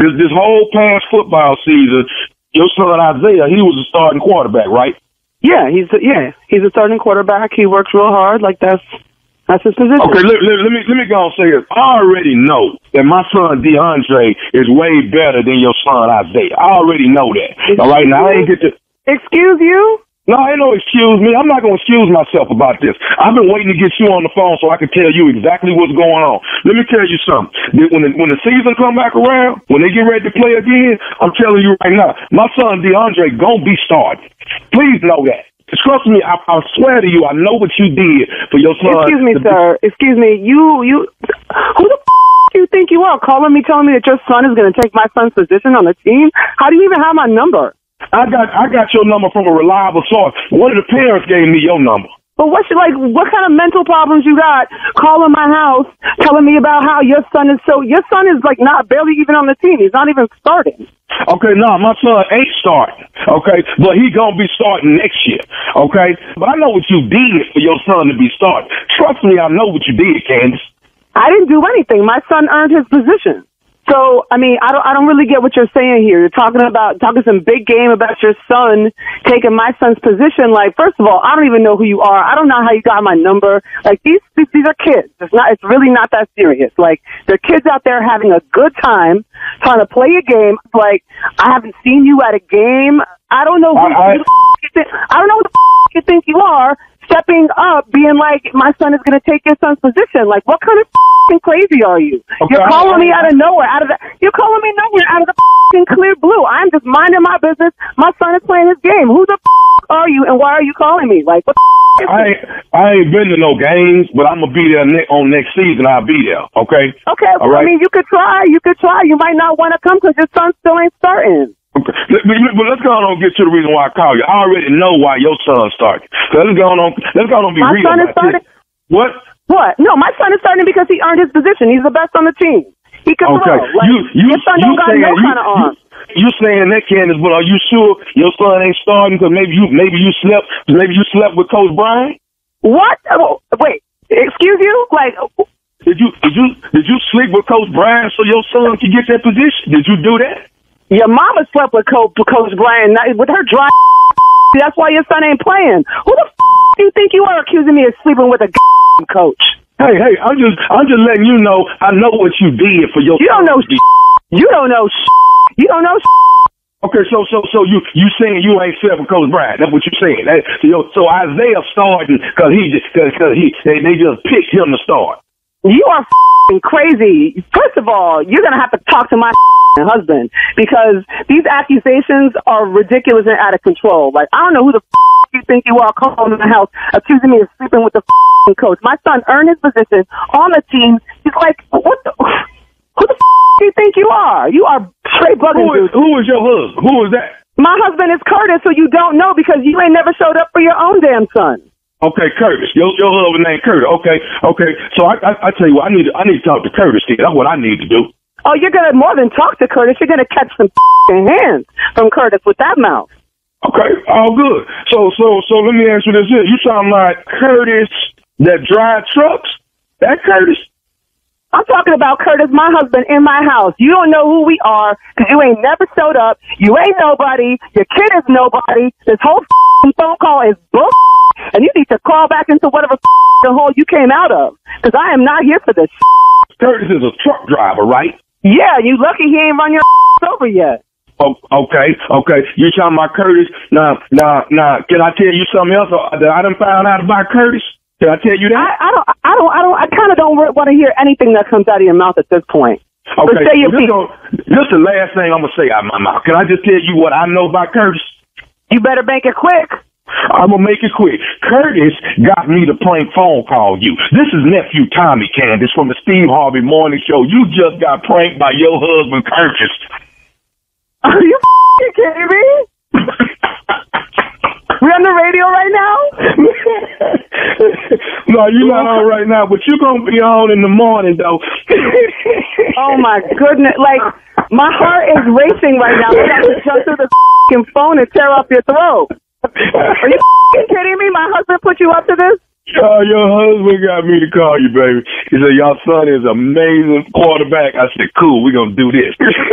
This whole past football season, your son Isaiah, he was a starting quarterback, right? Yeah, he's a starting quarterback. He works real hard. Like that's his position. Okay, let me go and say this. I already know that my son DeAndre is way better than your son Isaiah. I already know that. All right, now I ain't get to. Excuse you? No, ain't no excuse me. I'm not going to excuse myself about this. I've been waiting to get you on the phone so I can tell you exactly what's going on. Let me tell you something. When the season come back around, when they get ready to play again, I'm telling you right now, my son DeAndre gonna be starting. Please know that. Trust me, I swear to you, I know what you did for your son. Excuse me, sir. Excuse me. You who the do you think you are? Calling me, telling me that your son is going to take my son's position on the team? How do you even have my number? I got your number from a reliable source. One of the parents gave me your number. But what kind of mental problems you got calling my house, telling me about how your son is like not barely even on the team. He's not even starting. Okay, no, my son ain't starting, okay? But he gonna be starting next year, okay? But I know what you did for your son to be starting. Trust me, I know what you did, Candace. I didn't do anything. My son earned his position. So, I mean, I don't really get what you're saying here. You're talking some big game about your son taking my son's position. Like, first of all, I don't even know who you are. I don't know how you got my number. Like, these are kids. It's really not that serious. Like, they're kids out there having a good time, trying to play a game. Like, I haven't seen you at a game. I don't know who you think you are, stepping up, being like, my son is going to take your son's position. Like, what kind of crazy are you? Okay, you're calling me out of nowhere, you're calling me nowhere out of the clear blue. I'm just minding my business. My son is playing his game. Who the are you, and why are you calling me? Like, what the I ain't been to no games, but I'm going to be there on next season. I'll be there, okay? Okay, well, right? I mean, you could try. You might not want to come because your son still ain't starting. Okay. But let's go on and get to the reason why I call you. I already know why your son started. So let's go on and be real about this. What? What? No, my son is starting because he earned his position. He's the best on the team. He can throw. Like, your son don't got no kind of arm. You saying that, Candace? But are you sure your son ain't starting? Because maybe you slept with Coach Brian. What? Wait, excuse you? Like, did you sleep with Coach Brian so your son could get that position? Did you do that? Your mama slept with Coach Brian with her dry. That's why your son ain't playing. Who the do you think you are accusing me of sleeping with a coach? Hey, I'm just letting you know I know what you did for your. You don't know. You don't know. You don't know. Okay, so you saying you ain't slept with Coach Brian? That's what you saying. So Isaiah starting because they just picked him to start. You are crazy. First of all, you're gonna have to talk to my husband because these accusations are ridiculous and out of control. Like, I don't know who the you think you are calling the house accusing me of sleeping with the coach. My son earned his position on the team. He's like, who the do you think you are? You are straight bugging. Who is your husband? Who is that? My husband is Curtis, so you don't know because you ain't never showed up for your own damn son. Okay, Curtis. Your husband named Curtis. Okay. So I tell you what, I need to talk to Curtis. That's what I need to do. Oh, you're gonna more than talk to Curtis. You're gonna catch some hands from Curtis with that mouth. Okay, all good. So let me ask you this here. You sound like Curtis that drive trucks? That Curtis? I'm talking about Curtis, my husband, in my house. You don't know who we are because you ain't never showed up. You ain't nobody. Your kid is nobody. This whole phone call is bull. And you need to crawl back into whatever the hole you came out of because I am not here for this. Curtis is a truck driver, right? Yeah, you lucky he ain't run your over yet. Oh, okay. You talking about Curtis? Now, can I tell you something else that I done found out about Curtis? Can I tell you that? I kind of don't want to hear anything that comes out of your mouth at this point. Okay, this is the last thing I'm going to say out of my mouth. Can I just tell you what I know about Curtis? You better make it quick. I'm going to make it quick. Curtis got me to prank phone call you. This is nephew Tommy, Candace, from the Steve Harvey Morning Show. You just got pranked by your husband, Curtis. Are you kidding me? We're on the radio right now? No, you're not on right now, but you're going to be on in the morning, though. Oh, my goodness. Like, my heart is racing right now. I got to jump through the phone and tear off your throat. Are you kidding me? My husband put you up to this? Your husband got me to call you, baby. He said, your son is an amazing quarterback. I said, cool, we're going to do this.